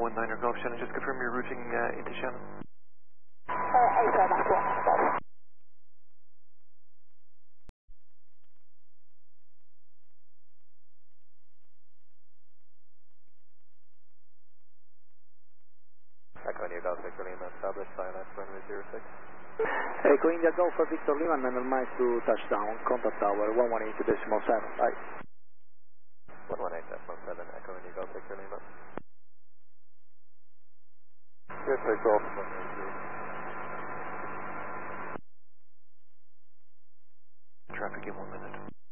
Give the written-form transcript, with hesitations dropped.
19er Golf Shannon, just confirm your routing into Shannon. 8 Echo India Golf Victor Lima, established, ILS runway 06. Echo India Golf Victor Lima, 9 miles to touchdown, contact tower 118.7, bye. 118.7, Echo India Golf Victor Lima. Yes, take off, 180.